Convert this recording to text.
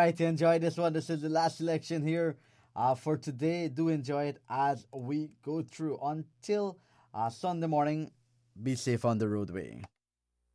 right, enjoy this one. This is the last selection here for today. Do enjoy it as we go through until Sunday morning. Be safe on the roadway.